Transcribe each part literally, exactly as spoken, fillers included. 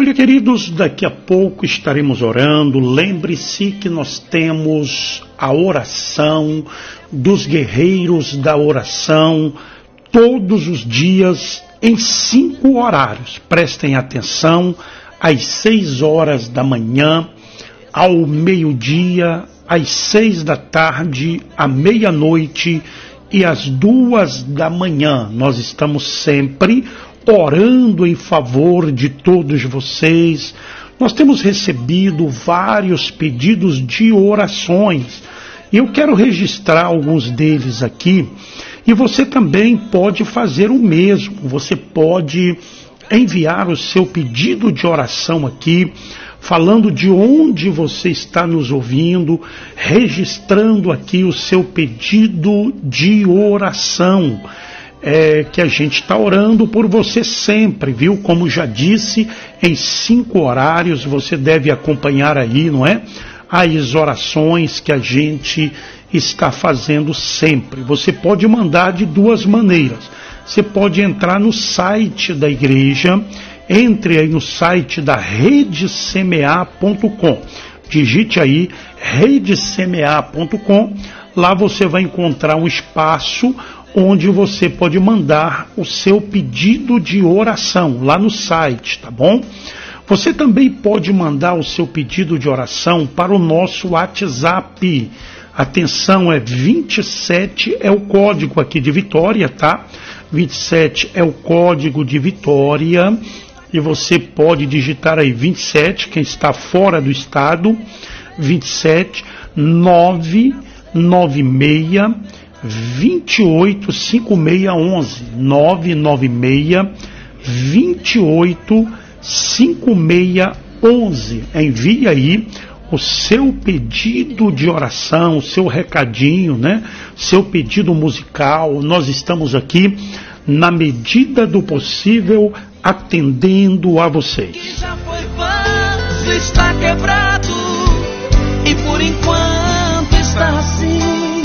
Olha, queridos, daqui a pouco estaremos orando. Lembre-se que nós temos a oração dos guerreiros da oração todos os dias em cinco horários. Prestem atenção, às seis horas da manhã, ao meio-dia, às seis da tarde, à meia-noite e às duas da manhã. Nós estamos sempre orando em favor de todos vocês. Nós temos recebido vários pedidos de orações e eu quero registrar alguns deles aqui, e você também pode fazer o mesmo. Você pode enviar o seu pedido de oração aqui, falando de onde você está nos ouvindo, registrando aqui o seu pedido de oração. É, que a gente está orando por você sempre, viu? Como já disse, em cinco horários você deve acompanhar aí, não é? As orações que a gente está fazendo sempre. Você pode mandar de duas maneiras. Você pode entrar no site da igreja, entre aí no site da rede semear ponto com. Digite aí rede semear ponto com. Lá você vai encontrar um espaço onde você pode mandar o seu pedido de oração, lá no site, tá bom? Você também pode mandar o seu pedido de oração para o nosso WhatsApp. Atenção, é vinte e sete, é o código aqui de Vitória, tá? vinte e sete é o código de Vitória, e você pode digitar aí vinte e sete, quem está fora do estado, vinte e sete, nove nove seis, vinte e oito, cinquenta e seis onze, nove nove seis, vinte e oito, cinquenta e seis onze. Envie aí o seu pedido de oração, o seu recadinho, né? Seu pedido musical. Nós estamos aqui, na medida do possível, atendendo a vocês. Já foi fácil, está quebrado, e por enquanto está assim.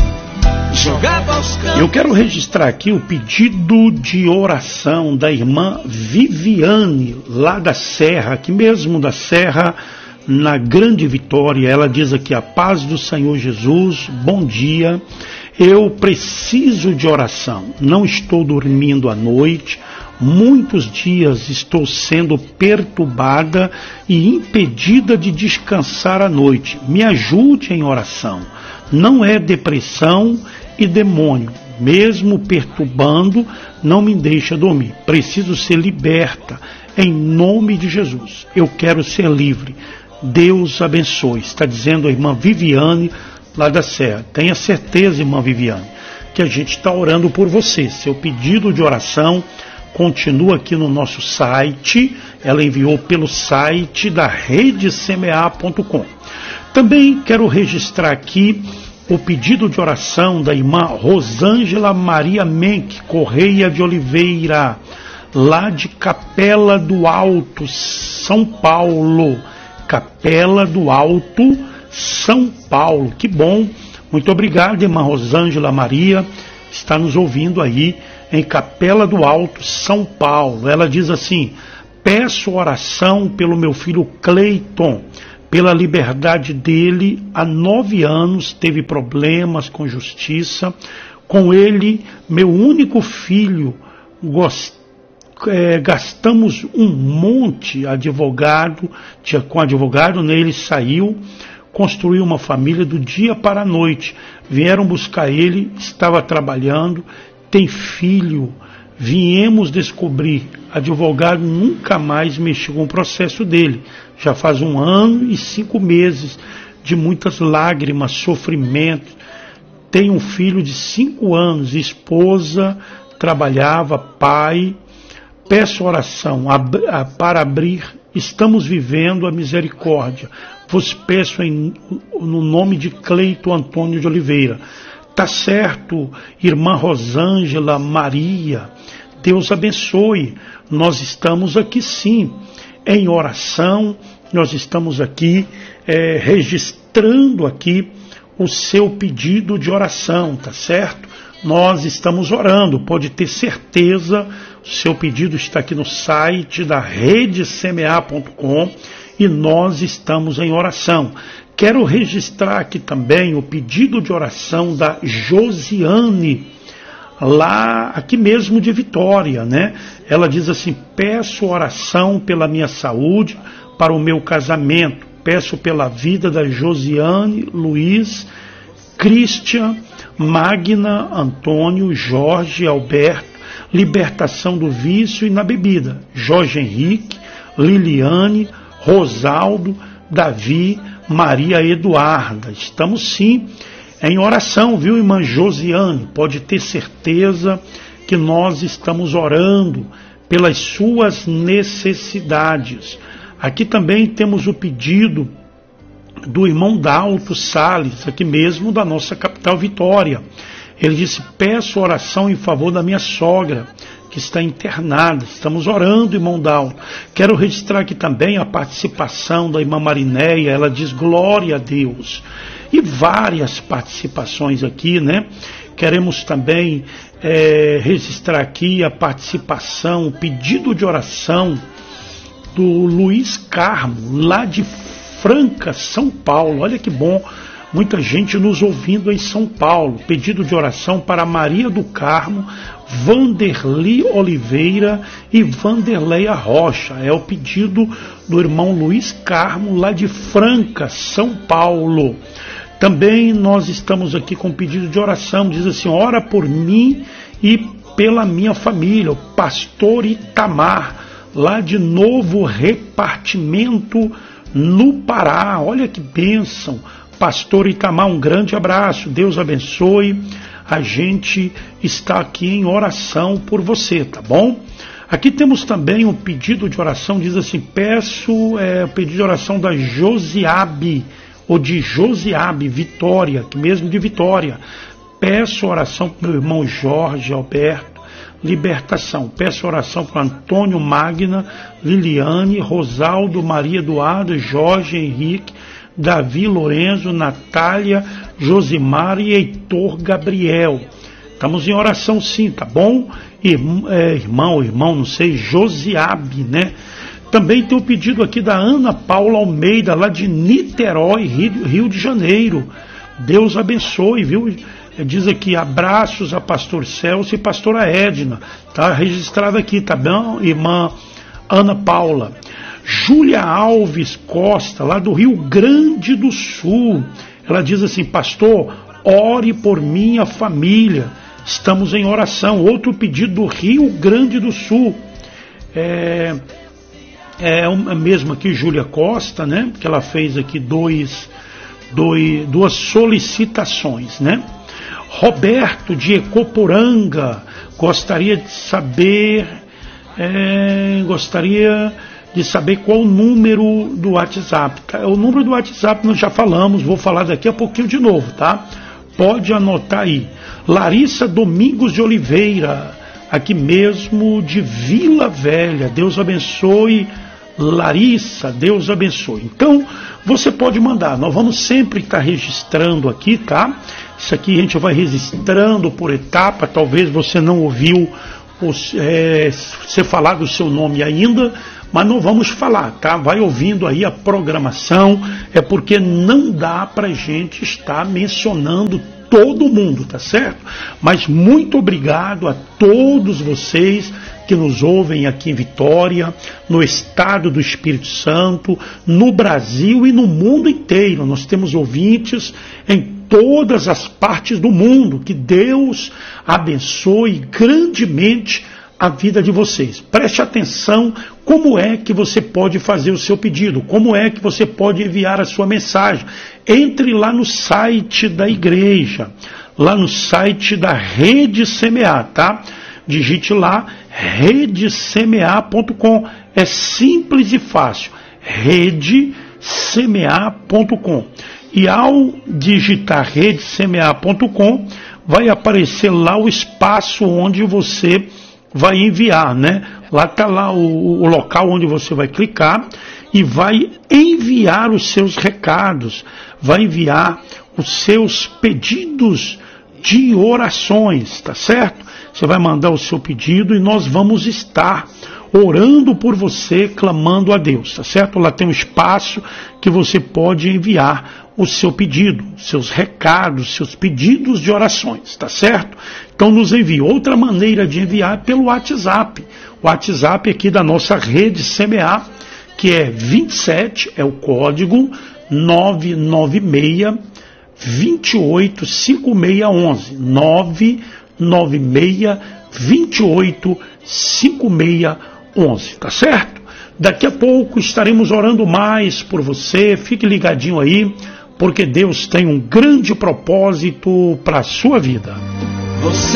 Eu quero registrar aqui o pedido de oração da irmã Viviane, lá da Serra, aqui mesmo da Serra, na Grande Vitória. Ela diz aqui: a paz do Senhor Jesus, bom dia, eu preciso de oração, não estou dormindo à noite, muitos dias estou sendo perturbada e impedida de descansar à noite, me ajude em oração, não é depressão e demônio, mesmo perturbando, não me deixa dormir. Preciso ser liberta, em nome de Jesus. Eu quero ser livre. Deus abençoe. Está dizendo a irmã Viviane, lá da Serra. Tenha certeza, irmã Viviane, que a gente está orando por você. Seu pedido de oração continua aqui no nosso site. Ela enviou pelo site da rede semear ponto com. Também quero registrar aqui o pedido de oração da irmã Rosângela Maria Menck Correia de Oliveira, lá de Capela do Alto, São Paulo. Capela do Alto, São Paulo. Que bom. Muito obrigado, irmã Rosângela Maria. Está nos ouvindo aí em Capela do Alto, São Paulo. Ela diz assim: peço oração pelo meu filho Cleiton, pela liberdade dele. Há nove anos teve problemas com justiça. Com ele, meu único filho, gost... é, gastamos um monte advogado, tinha, com advogado, né? Ele saiu, construiu uma família do dia para a noite. Vieram buscar ele, estava trabalhando, tem filho. Viemos descobrir, advogado nunca mais mexeu com o processo dele. Já faz um ano e cinco meses de muitas lágrimas, sofrimento. Tem um filho de cinco anos, esposa, trabalhava, pai. Peço oração ab- a, para abrir, estamos vivendo a misericórdia. Vos peço em, no nome de Cleito Antônio de Oliveira. Tá certo, irmã Rosângela Maria, Deus abençoe. Nós estamos aqui sim, em oração, nós estamos aqui é, registrando aqui o seu pedido de oração, tá certo? Nós estamos orando, pode ter certeza, Seu pedido está aqui no site da rede semear ponto com e nós estamos em oração. Quero registrar aqui também o pedido de oração da Josiane, lá aqui mesmo de Vitória, né? Ela diz assim: peço oração pela minha saúde, para o meu casamento, peço pela vida da Josiane, Luiz, Christian, Magna, Antônio, Jorge, Alberto, libertação do vício e na bebida, Jorge Henrique, Liliane, Rosaldo, Davi, Maria Eduarda. Estamos sim em oração, viu, irmã Josiane? Pode ter certeza que nós estamos orando pelas suas necessidades. Aqui também temos o pedido do irmão Dalto Salles, aqui mesmo da nossa capital Vitória. Ele disse: peço oração em favor da minha sogra, que está internada. Estamos orando, irmão Dalto. Quero registrar aqui também a participação da irmã Marinéia. Ela diz: glória a Deus. E várias participações aqui, né? Queremos também é, registrar aqui a participação, o pedido de oração do Luiz Carmo, lá de Franca, São Paulo. Olha que bom, muita gente nos ouvindo em São Paulo. Pedido de oração para Maria do Carmo, Vanderli Oliveira e Vanderleia Rocha. É o pedido do irmão Luiz Carmo, lá de Franca, São Paulo. Também nós estamos aqui com pedido de oração. Diz assim: ora por mim e pela minha família, o pastor Itamar, lá de Novo Repartimento, no Pará. Olha que bênção, pastor Itamar, um grande abraço, Deus abençoe. A gente está aqui em oração por você, tá bom? Aqui temos também um pedido de oração, diz assim: peço é, o pedido de oração da Josiabe, ou de Josiabe, Vitória, que mesmo de Vitória. Peço oração para o meu irmão Jorge Alberto, libertação. Peço oração para Antônio Magna, Liliane, Rosaldo, Maria Eduarda, Jorge Henrique, Davi Lorenzo, Natália, Josimar e Heitor Gabriel. Estamos em oração sim, tá bom? Irmão, é, irmão, irmão, não sei, Josiabe, né? Também tem o pedido aqui da Ana Paula Almeida, lá de Niterói, Rio, Rio de Janeiro. Deus abençoe, viu? Diz aqui: abraços a pastor Celso e pastora Edna. Está registrado aqui, tá bom, irmã Ana Paula. Júlia Alves Costa, lá do Rio Grande do Sul. Ela diz assim: pastor, ore por minha família. Estamos em oração. Outro pedido do Rio Grande do Sul. É, é a mesma aqui, Júlia Costa, né? Que ela fez aqui dois, dois, duas solicitações, né? Roberto de Ecoporanga gostaria de saber, é, gostaria de saber qual o número do WhatsApp. O número do WhatsApp nós já falamos, vou falar daqui a pouquinho de novo, tá? Pode anotar aí. Larissa Domingos de Oliveira, aqui mesmo de Vila Velha. Deus abençoe, Larissa, Deus abençoe. Então, você pode mandar, nós vamos sempre estar registrando aqui, tá? Isso aqui a gente vai registrando por etapa. Talvez você não ouviu é, você falar do seu nome ainda, mas não vamos falar, tá? Vai ouvindo aí a programação, é porque não dá pra gente estar mencionando todo mundo, tá certo? Mas muito obrigado a todos vocês que nos ouvem aqui em Vitória, no estado do Espírito Santo, no Brasil e no mundo inteiro. Nós temos ouvintes em todas as partes do mundo. Que Deus abençoe grandemente a vida de vocês. Preste atenção como é que você pode fazer o seu pedido, como é que você pode enviar a sua mensagem. Entre lá no site da igreja, lá no site da Rede Semear, tá? Digite lá, rede semear ponto com. É simples e fácil, rede semear ponto com. E ao digitar rede semear ponto com, vai aparecer lá o espaço onde você vai enviar, né? Lá está lá o, o local onde você vai clicar e vai enviar os seus recados, vai enviar os seus pedidos de orações, tá certo? Você vai mandar o seu pedido e nós vamos estar orando por você, clamando a Deus, tá certo? Lá tem um espaço que você pode enviar o seu pedido, seus recados, seus pedidos de orações, tá certo? Então nos envie. Outra maneira de enviar é pelo WhatsApp. O WhatsApp aqui da nossa rede C M A, que é vinte e sete, é o código nove nove seis, vinte e oito, cinquenta e seis onze, nove nove seis, vinte e oito, cinquenta e seis onze, tá certo? Daqui a pouco estaremos orando mais por você, fique ligadinho aí, porque Deus tem um grande propósito para a sua vida. Você